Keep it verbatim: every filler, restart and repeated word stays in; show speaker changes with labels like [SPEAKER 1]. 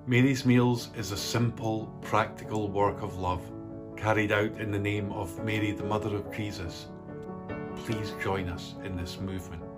[SPEAKER 1] Mary's Meals is a simple, practical work of love carried out in the name of Mary, the Mother of Jesus. Please join us in this movement.